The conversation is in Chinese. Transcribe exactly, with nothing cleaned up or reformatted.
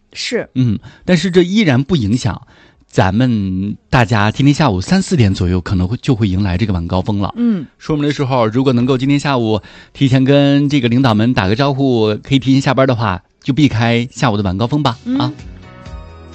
是， 嗯，但是这依然不影响咱们大家今天下午三四点左右可能会就会迎来这个晚高峰了。 嗯， 出门的时候如果能够今天下午提前跟这个领导们打个招呼，可以提前下班的话，就避开下午的晚高峰吧。 嗯、 啊。